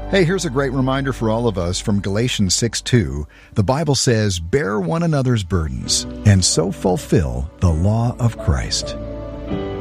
Hey, here's a great reminder for all of us from Galatians 6:2. The Bible says, "Bear one another's burdens, and so fulfill the law of Christ."